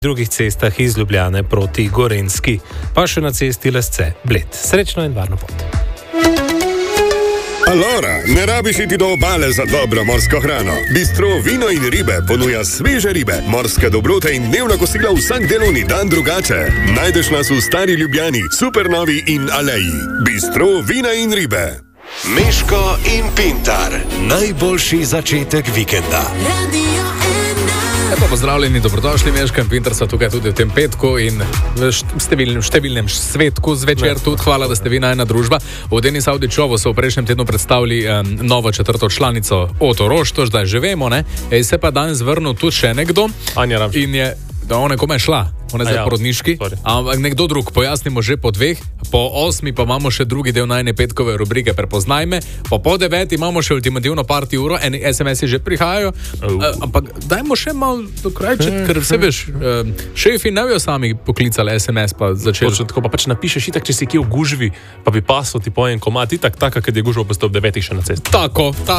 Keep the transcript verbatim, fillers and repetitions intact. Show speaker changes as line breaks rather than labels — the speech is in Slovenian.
drugih cestah iz Ljubljane proti Gorenjski, pa še na cesti Lesce Bled. Srečno in varno pot.
Alora, ne rabiš iti do obale za dobro morsko hrano. Bistro Vino in ribe ponuja sveže ribe, morske dobrote in dnevna kosila vsak delovni dan drugače. Najdeš nas v Stari Ljubljani, Supernovi in Aleji. Bistro Vina in ribe.
Meško in Pintar. Najboljši začetek vikenda.
Lepo pozdravljeni, dobrodošli, Meško in Pintar so tukaj tudi v tem petku in v številnem, številnem svetku zvečer tudi. Hvala, da ste vi najna družba. V Denis Audičovo so v prejšnjem tednu predstavili um, novo četrto članico Oto Roštoš, da že vemo, ne? Ej, se pa danes vrnil tudi še nekdo.
Anja Ramšek.
In je, da ona kome je šla. Ona je zdaj porodniški, ampak nekdo drug, pojasnimo že po dveh, po osmi pa imamo še drugi del najne petkove rubrike Prepoznaj me, po po deveti imamo še ultimativno party uro, eni es em esi že prihajajo, uh. ampak dajmo še malo dokrajčiti, ker vse veš, uh, šefi ne bijo sami poklicali es em es pa začeli.
Točno tako, pa pač napišeš itak, če si kje v gužvi, pa bi pasel ti pojen komad, itak taka, kad je gužva postal ob devetih še na cesti.
Tako, tako.